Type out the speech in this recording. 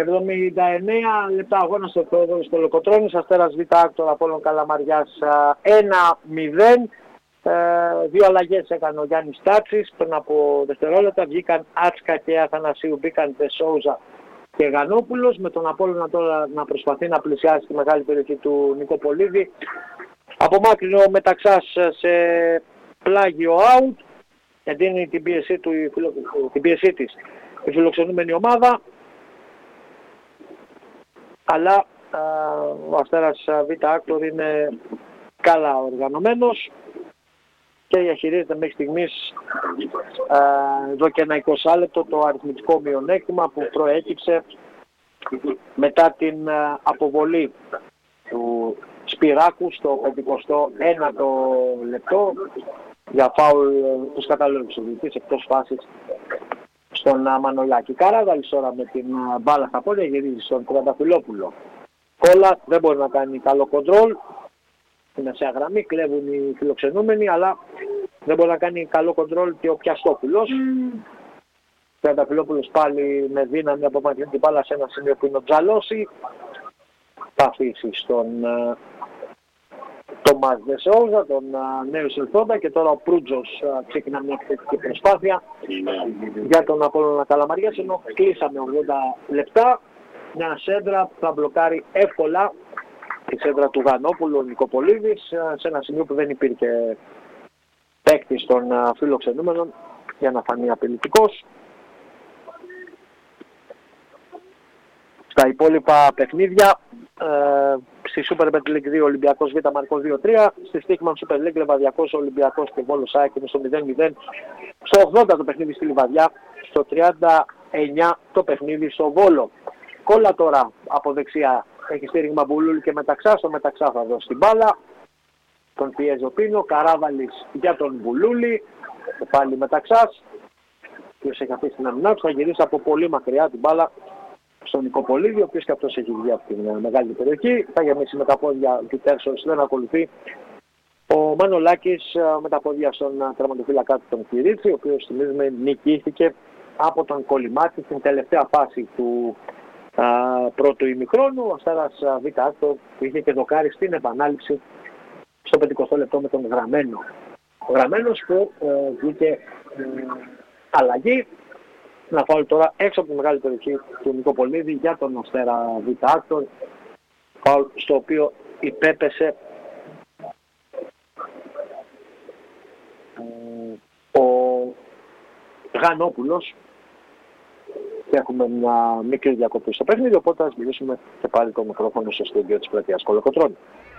79 λεπτά αγώνα στο Λοκοτρώνης, Αστέρας Β Άκτορ Απόλλων Καλαμαριάς 1-0. Δύο αλλαγές έκανε ο Γιάννης Τάτσης πριν από δευτερόλεπτα. Βγήκαν Άτσκα και Αθανασίου, μπήκαν Τεσόουζα και Γανόπουλος, με τον Απόλλωνα τώρα να προσπαθεί να πλησιάσει τη μεγάλη περιοχή του Νικοπολίδη. Απομάκρυνε ο Μεταξάς σε πλάγιο out, γιατί είναι την πίεσή της η φιλοξενούμενη ομάδα, αλλά ο Αστέρας Β Άκτορ είναι καλά οργανωμένος και διαχειρίζεται μέχρι στιγμής εδώ και ένα 20 λεπτό το αριθμητικό μειονέκτημα που προέκυψε μετά την αποβολή του Σπυράκου στο 51ο λεπτό για φάουλ τους κατάλογους του διαιτητής εκτός φάσης στον Μανολάκη. Καράδαλης τώρα με την μπάλα στα πόδια γυρίζει στον Τριανταφυλόπουλο. Κόλλα, δεν μπορεί να κάνει καλό κοντρόλ. Στη μεσαία γραμμή κλέβουν οι φιλοξενούμενοι, αλλά δεν μπορεί να κάνει καλό κοντρόλ και ο Πιαστόπουλος. Τριανταφυλόπουλος πάλι με δύναμη απομακρύνει την μπάλα σε ένα σημείο που είναι ο Τζαλώση. Θα αφήσει στον Τομάς Δεσόουζα, τον νέο Σιλθόντα, και τώρα ο Προύτζος ξεκινά μια εκθετική προσπάθεια για τον Απόλλωνα Καλαμαριάς, ενώ κλείσαμε 80 λεπτά. Μια σέντρα που θα μπλοκάρει εύκολα τη σέντρα του Γανόπουλου, ο Νικοπολίδης, σε ένα σημείο που δεν υπήρχε παίκτης των φιλοξενούμενων για να φανεί απειλητικός. Στα υπόλοιπα παιχνίδια, στη Super Bet League 2 Ολυμπιακός Β Μαρκός 2-3, στη Stickman Super League Λεβαδιακός Ολυμπιακός και Βόλος ΑΕΚ είναι στο 0-0, στο 80 το παιχνίδι στη Λιβαδιά, στο 39 το παιχνίδι στο Βόλο. Κόλλα τώρα από δεξιά, έχει στήριγμα Μπουλούλη και Μεταξά, στο Μεταξά θα δώσει την μπάλα, τον πιέζει ο Πίνο, Καράβαλης για τον Μπουλούλη, και πάλι Μεταξάς, ποιος έχει αφήσει την αμυνά του, θα γυρίσει από πολύ μακριά την μπάλα στον Νικοπολίδη, ο οποίος και αυτός έχει βγει από την μεγάλη περιοχή, θα γεμίσει με τα πόδια του Τέρσος, δεν ακολουθεί ο Μανολάκης με τα πόδια στον τερματοφύλακα του τον Κυρίτσι, ο οποίος θυμίζουμε νικήθηκε από τον Κολυμάτη στην τελευταία φάση του πρώτου ημιχρόνου. Ο Αστέρας Β Άκτορ που είχε και δοκάρει στην επανάληψη στο 50 λεπτό με τον Γραμμένο. Ο Γραμμένος που βγήκε αλλαγή. Να φάουλ τώρα έξω από τη μεγάλη περιοχή του Νικοπολίδη για τον Αστέρα Β Άκτορ. Φάουλ στο οποίο υπέπεσε ο Γανόπουλος. Και έχουμε μια μικρή διακοπή στο παιχνίδι, οπότε ας μιλήσουμε και πάλι το μικρόφωνο στο στούντιο της πλατείας Κολοκοτρώνη.